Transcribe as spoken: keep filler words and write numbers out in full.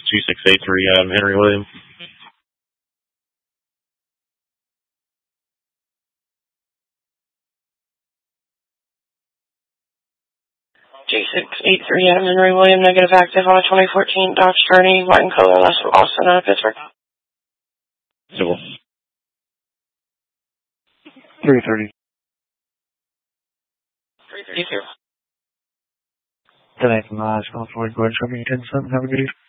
two six eight three Adam Henry William. G six eight three Adam Henry William, negative active on a twenty fourteen Dodge Journey, white and color, less from Austin out of Pittsburgh. Civil. three thirty. three thirty-two. ten eight from the high school, Ford Gordon, show me ten seven, have a good evening.